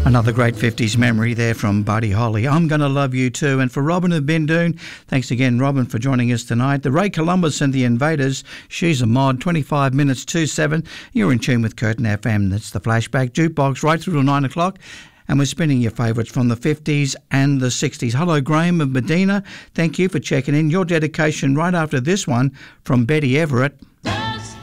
Another great 50s memory there from Buddy Holly. I'm Gonna Love You Too. And for Robin of Bindoon, thanks again, Robin, for joining us tonight. The Ray Columbus and the Invaders, She's a Mod, 25 minutes to 7. You're in tune with Curtin FM. That's the Flashback Jukebox right through to 9 o'clock. And we're spinning your favourites from the 50s and the 60s. Hello, Graham of Medina. Thank you for checking in. Your dedication right after this one from Betty Everett.